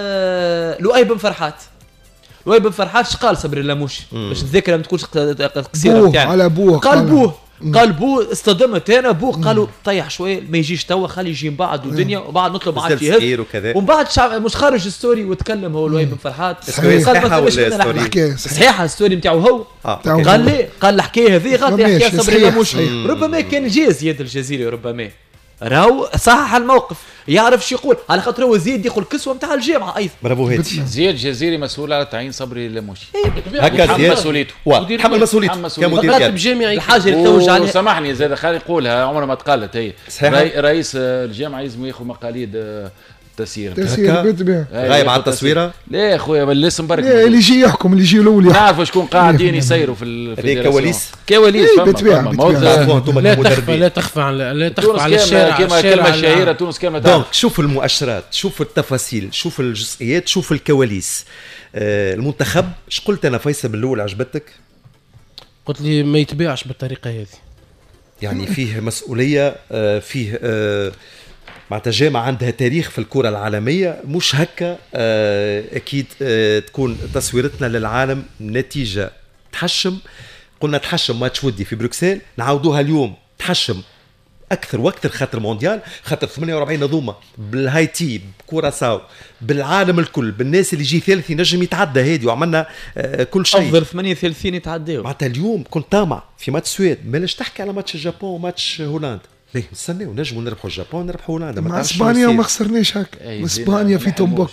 آه لؤي بن فرحات لؤي بن فرحات اش قال صبري اللاموشي باش الذاكره ما تكونش قصيره نتاعنا على بوه قال بوه قال بو اصطدمت انا بو قالوا طيح شويه ما يجيش توا خلي يجي من بعد والدنيا وبعد نطلب معاه فيه ومن بعد شعب مش خارج ستوري وتكلم هو لؤي بن فرحات قال صحيحه الستوري نتاعو هو آه. قال لي قال الحكايه هذه غلط يحكيها صبري اللاموشي ربما كان جاز يد الجزيري ربما راهو صحح الموقف يعرف شو يقول على خاطر هو زيد يقول كسوه نتاع الجامعه ايضا برافو هادي زياد جزيري مسؤول على تعيين صبري اللاموشي هكا زياد مسؤوليته تحمل مسؤوليته كمدير جامعي الحاجه اللي توج عليها. سامحني زاد خلينا نقولها عمرها ما تقالت هي رئيس الجامعه لازم ياخذ مقاليد تسيير تسيير بالطبيعه غايب على التصويره. لا يا خويا لسه مبارك اللي يجي يحكم اللي يجي الاول نعرف شكون قاعدين يسيروا في الفيدراسيون كواليس كواليس بالطبيعه لا تخفى لا تخفى على لا تخفى على الشارع كما كلمه شهيره تونس كلمه دونك شوف المؤشرات شوف التفاصيل شوف الجزئيات شوف الكواليس. آه المنتخب اش قلت انا فيصل بالاول عجبتك؟ قلت لي ما يتباعش بالطريقه هذه يعني فيه مسؤوليه آه فيه آه معناتها جامعة عندها تاريخ في الكرة العالمية مش هكا. آه أكيد آه تكون تصويرتنا للعالم نتيجة تحشم. قلنا تحشم ماتش ودي في بروكسل نعاودوها اليوم تحشم أكثر وأكثر خاطر مونديال خاطر ثمانية وأربعين نظومة بالهايتي بكوراساو بالعالم الكل بالناس اللي يجي ثالث ينجم يتعدى هادي وعملنا آه كل شيء أفضل ثمانية وثلاثين يتعداو. معناتها اليوم كنت طامع في ماتش السويد مالاش تحكي على ماتش اليابان وماتش هولندا ليه نستناو نجموا نربحوا اليابان نربحوا هولندا مع اسبانيا وما خسرناش هكا اسبانيا في تومبوك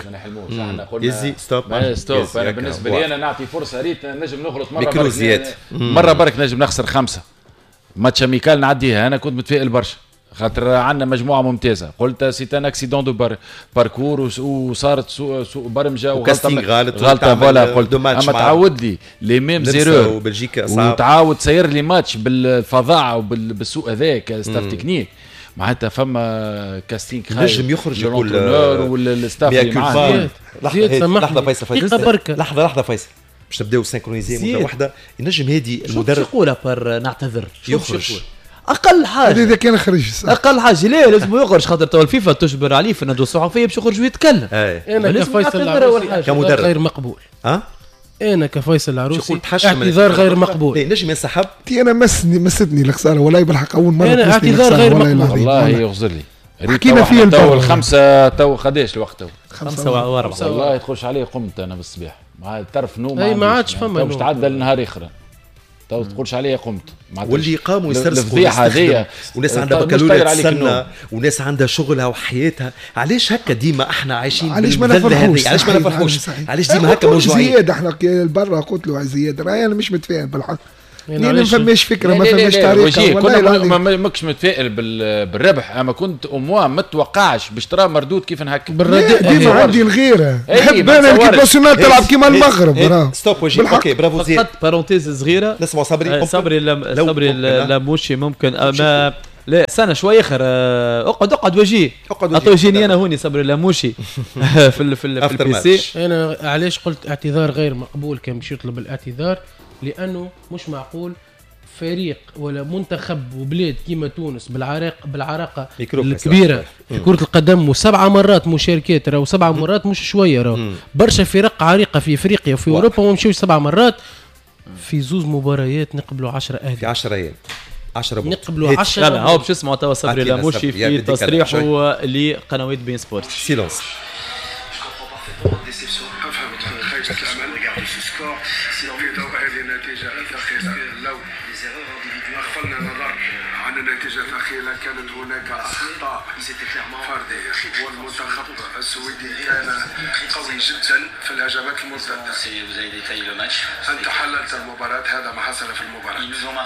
يزي ستوب ستوب انا بالنسبه لي انا نعطي فرصه ريت نجم نغلط مره برك مره برك نجم نخسر خمسه ماتش اميكال نعديها انا كنت متفائل برشا خاطر عندنا مجموعه ممتازه قلت سيت ان اكسيدون دو باركور وصارت سوء سوء برمجه وغلطه غلطه فوالا قلت اما تعود لي لي ميم زيرو وتعاود تسير لي ماتش بالفظاعه وبالسوء هذاك ستاف تكنيك معناتها فما كاستينغ نجم يخرج يقول والستاف اللي معاه. لحظه فيصل فيصل لحظه لحظه فيصل باش تبداو سينكرونيزي مره واحده ينجم هادي المدرب يقولها بار نعتذر يخرج اقل حاجه اذا كان خرج اقل حاجه ليه لازم يخرج خاطر تو الفيفا تجبر عليه في الندوه الصحفيه باش يخرج ويتكلم. انا كفيصل العروسي كمدرب غير مقبول ها انا كفيصل العروسي اعتذار غير مقبول. ليه نجم ينسحب تي انا مسني مسدني الخساره ولا بالحق اول مره انا اعتذار غير مقبول والله يغزر لي حكينا فيه تو الخمسه تو قداش الوقت تو خمسة وأربعة والله تخش عليه قمت انا بالصباح مع طرف نوم اي ما عادش فما مش تعدى النهار اخر تو تقولش عليا قمت واللي قاموا يسرسقوا هذيا وناس عندها بكالوريا تسنى وناس عندها شغلها وحياتها. علاش هكا ديما احنا عايشين علاش ما نفرحوش علاش ما نفرحوش علاش ديما هكا موجوعين زياد احنا برا قلت له زياد راهي انا مش متفاهم بالحق يعني ما فماش فكره ما فماش طريقه كنا ما ماكش متفائل بالربح اما كنت اموا ما توقعش باش ترى مردود كيف هكا ديما عندي الغيره نحب انا الكيب ناسيونال تلعب كيما المغرب راه ستوب وجهي اوكي برافو زياد فقط بارونتيز صغيره نسمع صبري صبري صبري لاموشي ممكن اما لا سنة شوي اخر اقعد اقعد وجهي اعطوني انا هوني صبري لاموشي في ال في البي سي. انا علاش قلت اعتذار غير مقبول كان باش يطلب الاعتذار لانه مش معقول فريق ولا منتخب وبلاد كيما تونس بالعراق بالعراقه الكبيره في كره القدم وسبعه مرات مشاركات راهو سبعه مرات مش شويه راهو برشا فرق عريقه في افريقيا وفي اوروبا وما مشيوش سبع مرات في زوز مباريات نقبلوا عشرة اهداف في عشرة ايام عشرة نقبلوا عشرة. لا هو باش اسمعوا توا صبري لاموشي في تصريحه لقنوات بين سبورت. سيلونس أغفلنا نظر عن النتيجة الأخيرة كانت هناك أخطاء فردية والمنتخب السويدي كان قوي جدا في الهجمات المرتدة. أنت حللت المباراة هذا ما حصل في المباراة.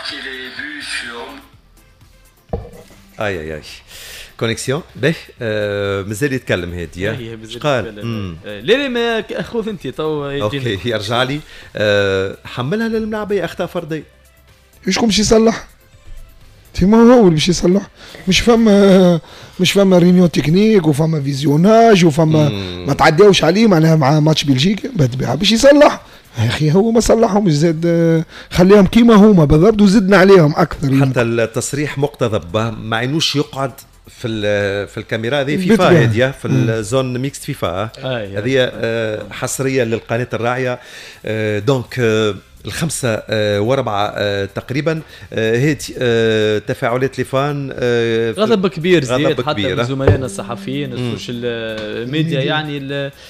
اي اي اي كونيكسيون به آه مازال يتكلم هادي اش قال لا لا ما اخوذ انت تو اوكي يرجع لي آه حملها للملاعبيه اخطاء فرديه ايش باش يصلح تيما هو اللي باش يصلح مش فما مش فما رينيو تكنيك وفما فيزيوناج وفما ما تعداوش عليه معناها مع ماتش بلجيكا بالطبيعه باش يصلح يا اخي هو ما صلحهم زاد خليهم كيما هما بالضبط وزدنا عليهم اكثر حتى التصريح مقتضب ما عينوش يقعد في في الكاميرا هذه فيفا هاديه في الزون ميكس فيفا هذه حصريه للقناه الراعيه دونك الخمسة واربعة تقريبا هيك تفاعلات لفان غضب كبير زياد حتى من زملائنا الصحفيين السوشيال ميديا يعني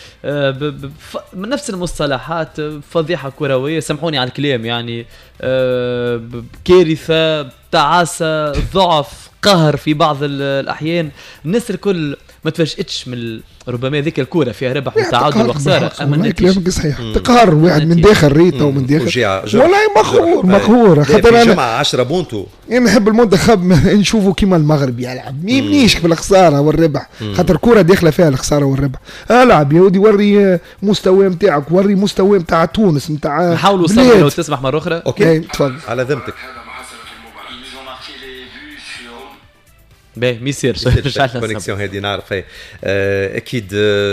نفس المصطلحات فضيحة كروية سامحوني على الكلام يعني كارثة تعاسة ضعف قهر في بعض الأحيان الناس الكل ما تفاجئتش من ربما ذيك الكوره فيها ربح وتعادل وخساره اما كلامك صحيح تقهر واحد من داخل ريته ومن داخل والله مقهور مقهور خاطر انا جمع عشرة بونتو انا نحب المنتخب نشوفه كيما المغرب يلعب ما يمنيش في الخساره والربح خاطر كوره داخله فيها الخساره والربح العب يا ودي وري مستوى نتاعك وري مستوى نتاع تونس نتاع نحاولوا صبر لو تسمح مره اخرى اوكي تفضل على ذمتك باهي ما يصيرش الكونيكسيون هذه نعرف هي اكيد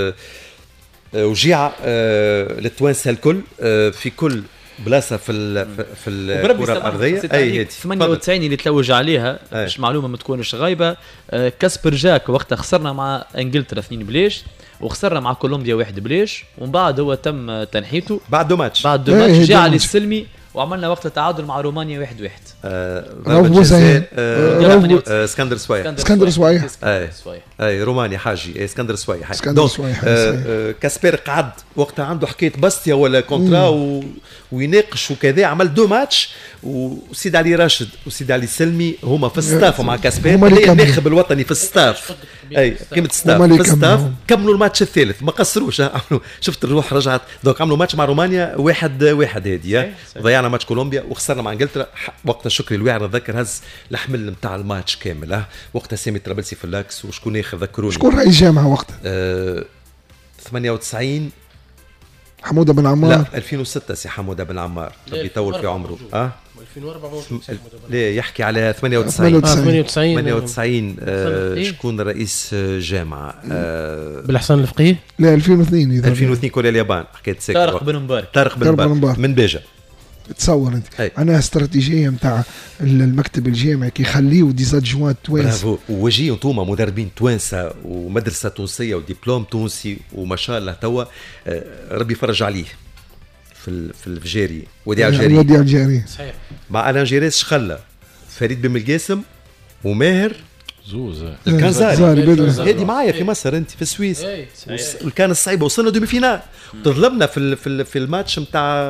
وجيعه للتوانسه الكل في كل بلاصه في في الكره الارضيه اي ثمانية وتسعين اللي تلوج عليها باش معلومه ما تكونش غايبه كاسبر جاك وقتها خسرنا مع انجلترا اثنين بلاش وخسرنا مع كولومبيا واحد بلاش ومن بعد هو تم تنحيته بعد دو ماتش بعد دو ماتش جاء علي السلمي وعملنا وقت تعادل مع رومانيا واحد واحد ضربة جزاء اسكندر سوايح اسكندر سوايح اي اي رومانيا حاجي اسكندر سوايح اسكندر سوايح كاسبر قعد وقتها عنده حكايه باستيا ولا كونترا و... ويناقش وكذا عمل دو ماتش وسيد علي راشد وسيد علي السلمي هما في الستاف مع كاسبر اللي الناخب الوطني في الستاف اي قيمه الستاف في الستاف كملوا الماتش الثالث ما قصروش عملوا شفت الروح رجعت دونك عملوا ماتش مع رومانيا واحد واحد هادي ضيعنا ماتش كولومبيا وخسرنا مع انجلترا وقتها شكري الواعر نتذكر هز الحمل نتاع الماتش كامل اه وقتها سامي طرابلسي في اللاكس وشكون ياخذ ذكروني شكون رئيس جامعه وقتها آه ثمانية وتسعين حموده بن عمار لا ألفين وستة سي حموده بن عمار يطول في عمره اه ألفين وأربعة لا يحكي على ثمانية وتسعين ثمانية وتسعين آه شكون رئيس جامعه آه بالحسن الفقيه لا ألفين واثنين اذا ألفين واثنين كوريا اليابان حكايه سكر طارق بن مبارك طارق بن مبارك من باجه تصور انت هي. انا استراتيجيه نتاع المكتب الجامعي كي يخليو ديزادجوان توانسه برافو ووجيه انتوما مدربين توانسه ومدرسه تونسيه ودبلوم تونسي وما شاء الله توا ربي يفرج عليه في في الفجيري ودي الجيري ودي الجيري صحيح مع الانجيريس شخله فريد بن القاسم وماهر زوز الكنزاري هذه معايا في مصر انت في السويس كان الصعيبه وصلنا دومي فينال تظلمنا في في في الماتش نتاع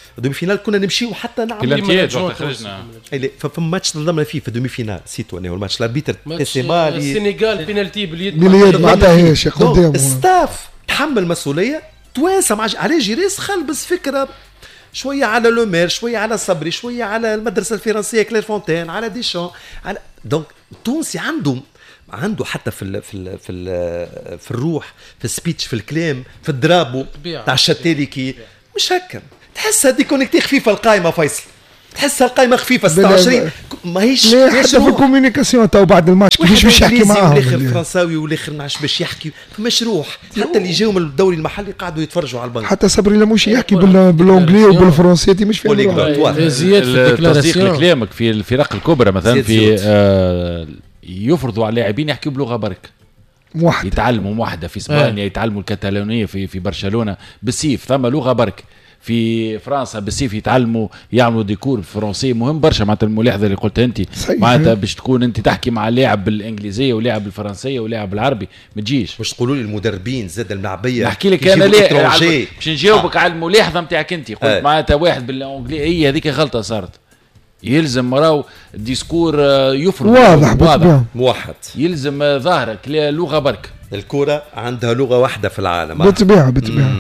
دومي فينال كنا نمشيو حتى نعمل وقت خرجنا فما ماتش ظلمنا فيه في الدومي فينال سيتو انا الماتش الاربيتر السنغال السنغال بينالتي باليد باليد ما عطاهاش قدام ستاف تحمل مسؤوليه توانسه مع على جيريس خلبس فكره شويه على لومير شويه على صبري شويه على المدرسه الفرنسيه كلير فونتين على ديشان على دونك التونسي عندهم عنده حتى في ال في ال في ال في الروح في السبيتش في الكلام في الدرابو تاع الشتاليكي مش هكا تحسها ديكونيكتي خفيفه القايمه فيصل تحسها القايمه خفيفه ستة وعشرين ماهيش حتى في الكوميونيكاسيون تاع بعد الماتش كيفاش باش يحكي معاهم والاخر فرنساوي والاخر ما عادش باش يحكي فماش روح حتى اللي جاوا من الدوري المحلي قاعدوا يتفرجوا على البنك حتى صبري لموش يحكي بالانجلي وبالفرنسيتي مش فاهم زياد في الديكلاراسيون كلامك في الفرق الكبرى مثلا في آه يفرضوا على اللاعبين يحكوا بلغه برك موحد يتعلموا موحده في اسبانيا يتعلموا الكتالونيه في في برشلونه بالسيف ثم لغه برك في فرنسا بالسيف يتعلموا يعملوا ديكور فرنسي مهم برشا معناتها الملاحظه اللي قلتها انت معناتها باش تكون انت تحكي مع لاعب بالانجليزيه ولاعب بالفرنسيه ولاعب بالعربي ما تجيش باش تقولوا لي المدربين زاد الملعبيه نحكي لك انا لا باش نجاوبك على الملاحظه نتاعك انت قلت آه. معناتها واحد بالانجليزيه هي هذيك غلطه صارت يلزم راهو الديسكور يفرض واضح واضح موحد يلزم ظاهرك لغه برك الكره عندها لغه واحده في العالم بالطبيعه بالطبيعه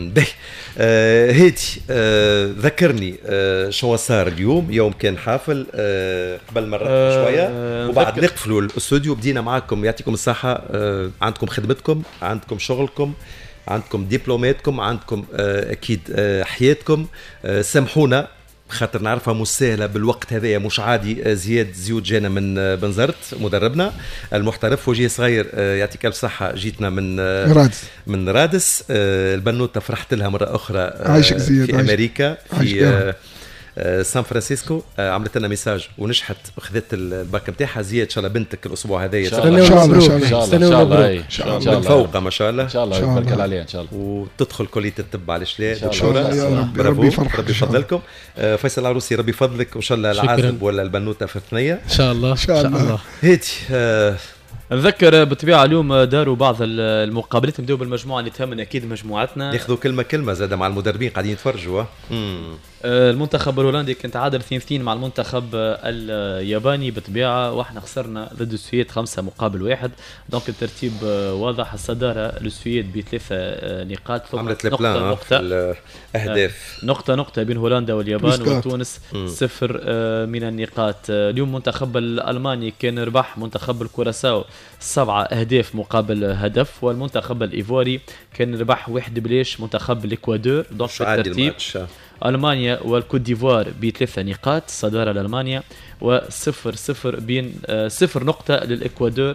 آه هيدي آه ذكرني آه شو صار اليوم يوم كان حافل آه قبل مرة آه شوية آه وبعد نقفلوا الاستوديو بدينا معكم يعطيكم الصحة آه عندكم خدمتكم عندكم شغلكم عندكم دبلوماتكم عندكم آه أكيد آه حياتكم آه سامحونا خاطر نعرفها مش سهله بالوقت هذايا مش عادي زياد زيود جانا من بنزرت مدربنا المحترف وجيه صغير يعطيك الف صحه جيتنا من رادس من رادس البنوته فرحت لها مره اخرى عايشك زياد في امريكا في سان فرانسيسكو عملت لنا ميساج ونجحت وخذت الباك نتاعها زياد ان شاء الله بنتك الاسبوع هذايا ان شاء الله ان شاء الله ان شاء الله ان شاء الله فوق ما شاء الله ان شاء الله يبارك عليها ان شاء الله وتدخل كليه الطب على لا دكتوره ربي يفرحك ربي يفضلكم فيصل العروسي ربي يفضلك وان شاء الله العازب ولا البنوته في الثنيه ان شاء الله ان شاء الله هيتي نذكر بالطبيعه اليوم داروا بعض المقابلات نبداو بالمجموعه اللي تهمنا اكيد مجموعتنا ياخذوا كلمه كلمه زاد مع المدربين قاعدين يتفرجوا المنتخب الهولندي كان تعادل اثنين اثنين مع المنتخب الياباني بالطبيعه واحنا خسرنا ضد السويد خمسة مقابل واحد دونك الترتيب واضح الصداره السويد بثلاثه نقاط عملت نقطه نقطه الاهداف نقطه نقطه بين هولندا واليابان وتونس صفر من النقاط اليوم منتخب الالماني كان ربح منتخب الكوراساو سبعة أهداف مقابل هدف والمنتخب الإيفواري كان ربح واحد بليش منتخب الإكوادور دونك الترتيب ألمانيا والكوت ديفوار بثلاثة نقاط صدارة لألمانيا وصفر صفر بين آه صفر نقطة للإكوادور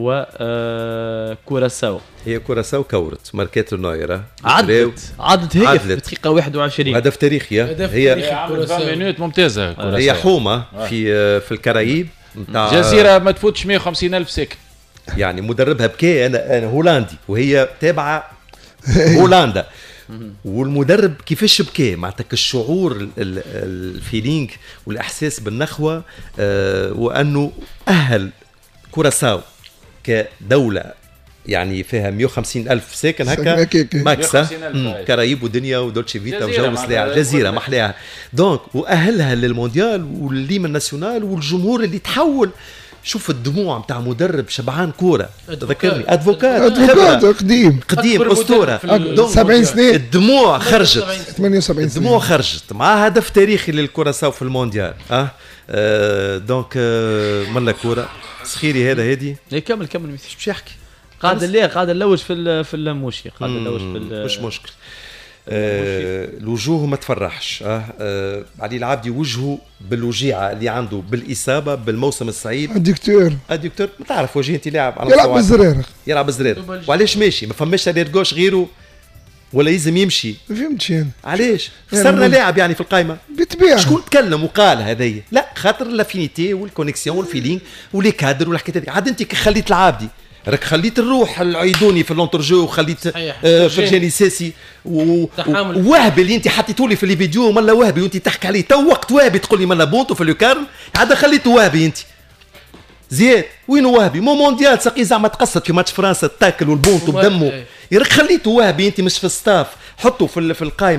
وكوراساو هي كوراساو كورت ماركات النويرة عدت عدت هي في دقيقة واحد وعشرين هدف تاريخي هي عملت مينوت ممتازة كوراساو. هي حومة في في الكرايب جزيرة ما تفوتش مئة وخمسين ألف ساكن يعني مدربها بكي أنا أنا هولندي وهي تابعة هولندا والمدرب كيفاش بكي معناتك الشعور الفيلينج والاحساس بالنخوه آه وانه اهل كوراساو كدوله يعني فيها مئة وخمسين ألف ساكن هكا ماكسا كرايب ودنيا ودولتشي فيتا وجو سلاع جزيره محلاها دونك واهلها للمونديال والليم الناسيونال والجمهور اللي تحول شوف الدموع متاع مدرب شبعان كوره تذكرني ادفوكات ادفوكات قديم قديم اسطوره سبعين سنه الدموع خرجت ثمانية وسبعين الدموع خرجت مع هدف تاريخي للكوراساو في المونديال اه, آه دونك آه ملا كوره سخيري هذا هادي كمل كمل مش باش يحكي قاعد اللي قاعد نلوج في في الموشي قاعد نلوج في مش مشكل آه الوجوه ما تفرحش اه, آه علي العبدي وجهه بالوجيعه اللي عنده بالاصابه بالموسم الصعيب الدكتور الدكتور ما تعرف وجيه انت لاعب على يلعب بالزرير يلعب بالزرير وعلاش ماشي ما فماش ريرغوش غيره ولا يلزم يمشي ما فهمتش انا علاش خسرنا لاعب يعني في القائمه بالطبيعه شكون تكلم وقال هذايا لا خاطر لافينيتي والكونيكسيون والفيلينغ ولي كادر والحكايه هذيك عاد انت خليت العابدي راك خليت الروح العيدوني في اللونترجو وخليت آه فرجاني ساسي ووهبي اللي انت حطيتوا لي في لي فيديو مالا وهبي وانت تحكي عليه تو وقت وهبي تقول لي مالا بونتو في لوكارن عاد خليته وهبي انت زياد وين وهبي مو مونديال ساقي زعما تقصد في ماتش فرنسا تاكل والبونتو بدمه راك خليته وهبي انت مش في الستاف حطه في في القائمه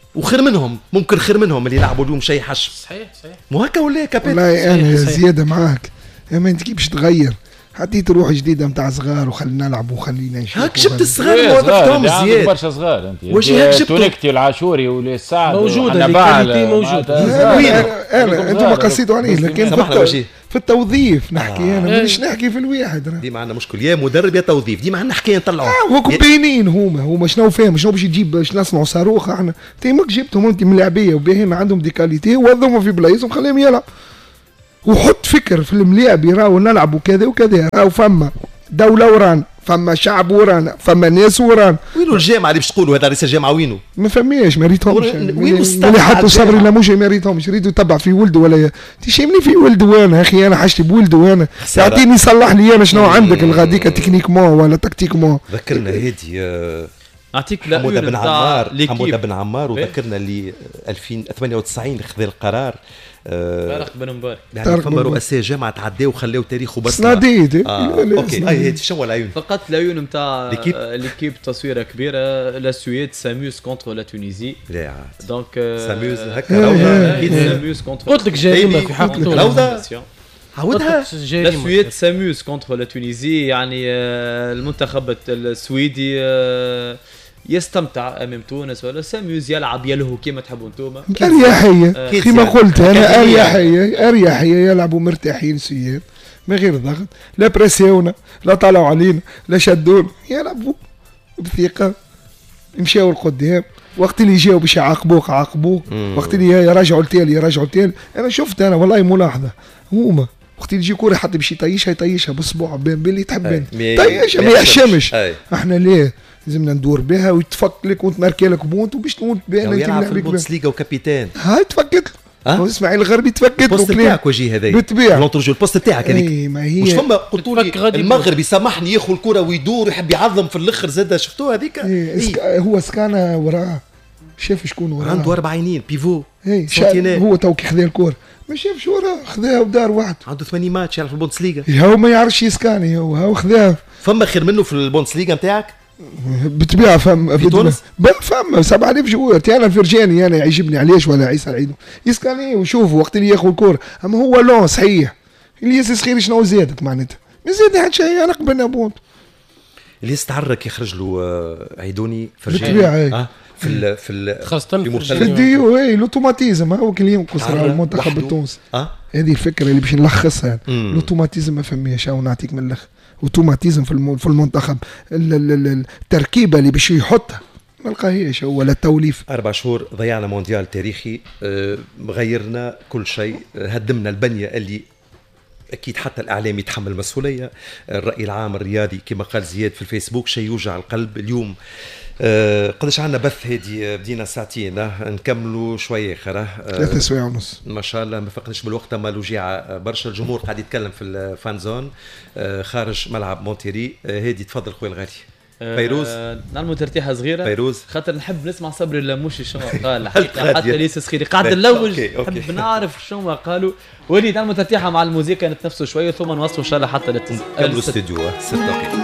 وخير منهم ممكن خير منهم اللي يلعبوا اليوم شيء حش. صحيح صحيح. مو هكا ولا كابيتن؟ والله انا زياده معاك يا ما انت كيف باش تغير حطيت روح جديده نتاع صغار وخلينا نلعب وخلينا نشوف. هاك جبت الصغار ما وظفتهم زياد. برشا صغار انت. واش هاك جبت تونكتي والعاشوري والسعد موجوده الكاليتي موجوده. وين انا انتم قصيتوا عليه لكن في التوظيف نحكي آه. انا مانيش نحكي في الواحد. ديما عندنا مشكل يا مدرب يا توظيف ديما عندنا حكايه نطلعوا. اه وكم باينين هما هما شنو فاهم شنو باش يجيب باش نصنعوا صاروخ احنا تيمك جبتهم انت من اللاعبيه وباهين عندهم دي كاليتي ووظفهم في بلايصهم خليهم يلعب وحط فكر في الملاعب يراو نلعب وكذا وكذا. راهو فما دوله وران فما شعب وران فما ناس وران. وينو الجامعه اللي باش تقولوا هذا رئيس الجامعه وينو؟ ما فماش ما ريتهمش وينو اللي حطوا صبري لا مش ما ريتهمش ريتو يتبع في ولده ولا تشيمني في ولده انا اخي انا حاجتي بولده انا يعطيني يصلح لي انا شنو عندك الغاديك تكنيك مو ولا تكتيك مو. ذكرنا هادي نعطيك حمودة بن عمار حمودة بن عمار وذكرنا اللي ألفين وثمانية وتسعين خذ القرار طارق بن مبارك يعني فما رؤساء جامعه تعداو وخلاو تاريخه بس سناديد آه. اوكي اي هادي شنو العيون فقط العيون نتاع ليكيب تصويره كبيره لا سويد ساموس كونتر لا تونيزي لا دونك ساموس هكا روضه اكيد ساموس كونتر قلت لك جريمه في حق روضه عودها لا سويد ساموس كونتر لا تونيزي يعني المنتخب السويدي يستمتع امام تونس ولا ساموز يلعب يلهو كيما تحبوا انتوما اريحيه آه كيما قلت انا اريحيه اريحيه يلعبوا مرتاحين سياد من غير ضغط لا بريسيونا لا طلعوا علينا لا شدونا يلعبوا بثقه يمشيوا لقدام وقت اللي يجيو باش يعاقبوك عاقبوك وقت اللي يرجعوا التالي يرجعوا التالي. انا شفت انا والله ملاحظه هما وقت اللي يجي كوره حتى باش يطيشها يطيشها بالصبوع بين باللي تحب طيشها ما يحشمش. احنا ليه لازمنا ندور بها ويتفك لك وتماركي لك بونت وباش تموت بها انت يلعب في البوندسليغا وكابيتان هاي تفكت له اسماعيل الغربي تفكت له البوست تاعك وجه هذايا بالطبيعه لونترجو البوست تاعك هذيك اي ما هي مش فما قلتوا لي المغرب يسامحني ياخذ الكره ويدور ويحب يعظم في الاخر زاد شفتوها هذيك إيه هو سكانه وراه شاف شكون وراه عنده اربع عينين بيفو اي هو تو كي خذا الكره ما شافش وراه خذاها ودار واحد عنده ثمانية ماتش يلعب في البوندسليغا هو ما يعرفش يسكاني هو هو خذاها. فما خير منه في البوندسليغا نتاعك بالطبيعه فما في تونس فما سبعة آلاف جوار انا فرجاني انا يعجبني علاش ولا عيسى العيدو يسكاني وشوفوا وقت اللي ياخذ الكوره اما هو لون صحيح اللي ياسس خير شنو زادك معناتها ما زاد حتى شيء انا قبلنا بونت اللي يستعرك يخرج له عيدوني فرجاني بالطبيعه في ال في ال خاصة في الديو اي لوتوماتيزم هو اللي ينقص المنتخب التونسي اه هذه الفكره اللي باش نلخصها لوتوماتيزم ما فماش او نعطيك من الاخر اوتوماتيزم في في المنتخب التركيبه اللي باش يحطها ما لقاهيش هو لا التوليف. اربع شهور ضيعنا مونديال تاريخي غيرنا كل شيء هدمنا البنيه اللي اكيد حتى الاعلام يتحمل مسؤوليه. الراي العام الرياضي كما قال زياد في الفيسبوك شيء يوجع القلب. اليوم أه قداش عندنا بث هادي بدينا ساعتين أه نكملوا شويه اخر أه ثلاثة سوايع ونص ما شاء الله ما فقدش بالوقت اما الوجيعه برشا. الجمهور قاعد يتكلم في الفان زون أه خارج ملعب مونتيري. أه هادي تفضل خويا الغالي. فيروز أه نعمل ترتيحه صغيره فيروز خاطر نحب نسمع صبري اللاموشي شنو قال حقيقه حتى ليس سخيري قاعد نلوج نحب نعرف شنو ما قالوا. وليد نعمل ترتيحه مع الموسيقى نتنفسوا شويه ثم نوصلوا ان شاء الله حتى للتسجيل قبل الاستديو ستة.